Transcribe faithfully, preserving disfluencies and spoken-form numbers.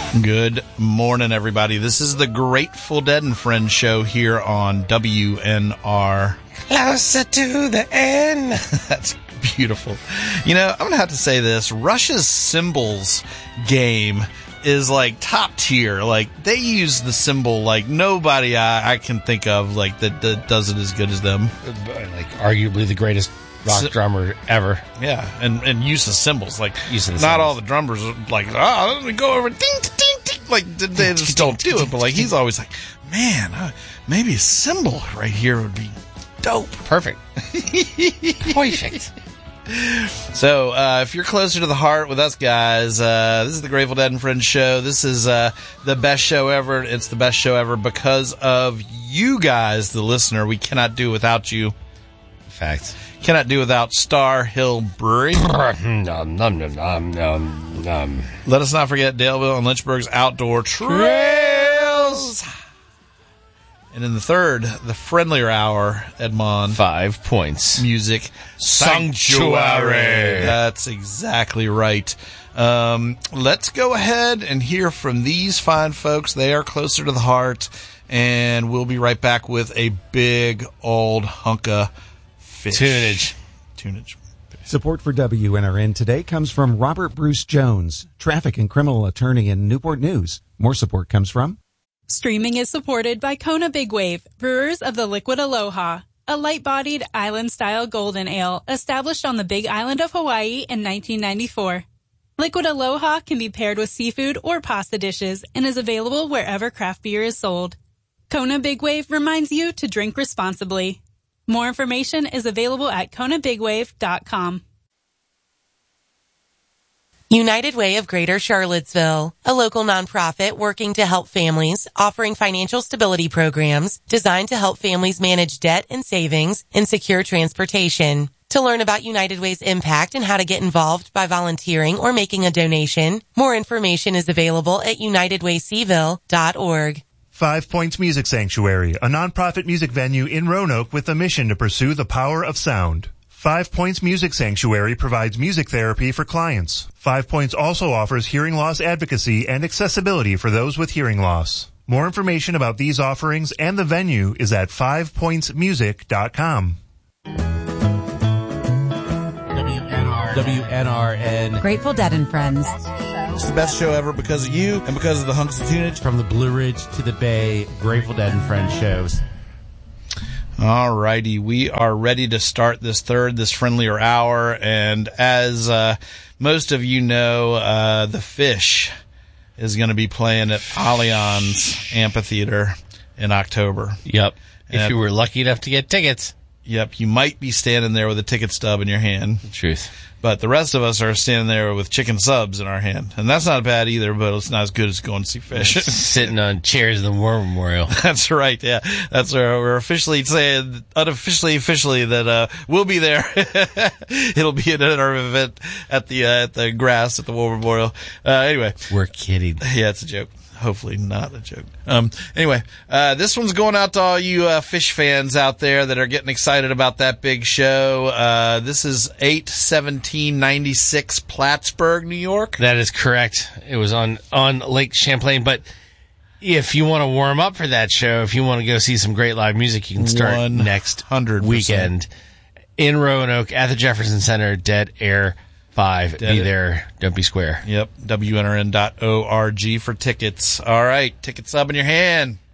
Good morning, everybody. This is the Grateful Dead and Friends show here on W N R. Closer to the end. That's beautiful. You know, I'm going to have to say this. Rush's cymbals game is like top tier. Like, they use the cymbal like nobody I, I can think of like that, that does it as good as them. Like, arguably the greatest rock S- drummer ever. Yeah, and, and use of cymbals. Like, use of not cymbals. all the drummers are like, oh, let me go over, ding, ding, ding. Like, they just don't do it. But, like, he's always like, man, uh, maybe a cymbal right here would be dope. Perfect. Perfect. So, uh, if you're closer to the heart with us guys, uh, this is the Grateful Dead and Friends show. This is uh, the best show ever. It's the best show ever because of you guys, the listener. We cannot do without you. Fact. Cannot do without Star Hill Brewery. nom, nom, nom, nom, nom, nom. Let us not forget Daleville and Lynchburg's Outdoor Trails. And in the third, the friendlier hour, Edmond. Five points. Music Sanctuary. That's exactly right. Um, let's go ahead and hear from these fine folks. They are closer to the heart. And we'll be right back with a big old hunk of fish. Tunage. Tunage. Support for W N R N today comes from Robert Bruce Jones, traffic and criminal attorney in Newport News. More support comes from... Streaming is supported by Kona Big Wave, brewers of the Liquid Aloha, a light-bodied island-style golden ale established on the Big Island of Hawaii in nineteen ninety-four. Liquid Aloha can be paired with seafood or pasta dishes and is available wherever craft beer is sold. Kona Big Wave reminds you to drink responsibly. More information is available at kona big wave dot com. United Way of Greater Charlottesville, a local nonprofit working to help families, offering financial stability programs designed to help families manage debt and savings and secure transportation. To learn about United Way's impact and how to get involved by volunteering or making a donation, more information is available at united way c ville dot org. Five Points Music Sanctuary, a nonprofit music venue in Roanoke with a mission to pursue the power of sound. Five Points Music Sanctuary provides music therapy for clients. Five Points also offers hearing loss advocacy and accessibility for those with hearing loss. More information about these offerings and the venue is at five points music dot com. W N R. W N R N. Grateful Dead and Friends. It's the best show ever because of you and because of the hunks of tunage. From the Blue Ridge to the Bay, Grateful Dead and Friends shows. All righty, we are ready to start this third, this friendlier hour, and as uh, most of you know, uh, the Fish is going to be playing at Allianz Amphitheater in October. Yep. And if you were lucky enough to get tickets. Yep, you might be standing there with a ticket stub in your hand. Truth. But the rest of us are standing there with chicken subs in our hand. And that's not bad either, but it's not as good as going to see Fish. Sitting on chairs in the War Memorial. That's right, yeah. That's our, we're officially saying, unofficially, officially, that uh, we'll be there. It'll be at our event at the uh, at the grass at the War Memorial. Uh, anyway. We're kidding. Yeah, it's a joke. Hopefully not a joke. Um, anyway, uh, this one's going out to all you uh, Fish fans out there that are getting excited about that big show. Uh, this is eight seventeen ninety-six Plattsburgh, New York. That is correct. It was on, on Lake Champlain, but if you want to warm up for that show, if you want to go see some great live music, you can start next weekend in Roanoke at the Jefferson Center, Dead Air Five. Dead be it. there. Don't be square. Yep. W N R N dot org for tickets. All right. Tickets up in your hand.